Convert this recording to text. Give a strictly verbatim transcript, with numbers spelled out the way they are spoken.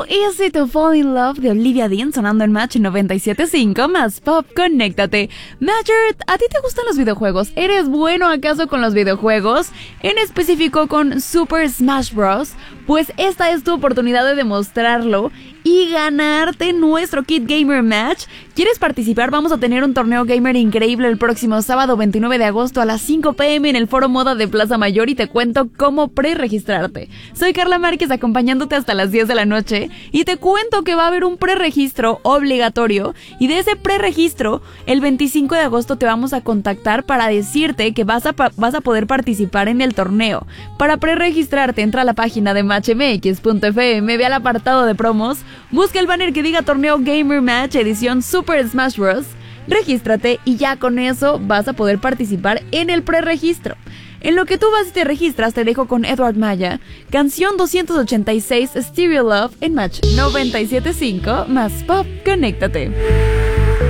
Easy to Fall in Love de Olivia Dean sonando en Match noventa y siete punto cinco más Pop, conéctate. Matcher, ¿a ti te gustan los videojuegos? ¿Eres bueno acaso con los videojuegos? En específico con Super Smash Bros. Pues esta es tu oportunidad de demostrarlo y ganarte nuestro Kit Gamer Match. ¿Quieres participar? Vamos a tener un torneo gamer increíble el próximo sábado veintinueve de agosto a las cinco pm en el Foro Moda de Plaza Mayor y te cuento cómo preregistrarte. Soy Carla Márquez acompañándote hasta las diez de la noche y te cuento que va a haber un preregistro obligatorio y de ese preregistro el veinticinco de agosto te vamos a contactar para decirte que vas a, vas a poder participar en el torneo. Para preregistrarte entra a la página de match m x punto f m, ve al apartado de promos, busca el banner que diga Torneo Gamer Match edición Super Smash Bros. Regístrate y ya con eso vas a poder participar en el preregistro. En lo que tú vas y te registras, te dejo con Edward Maya, canción doscientos ochenta y seis Stereo Love en Match noventa y siete punto cinco más Pop, conéctate.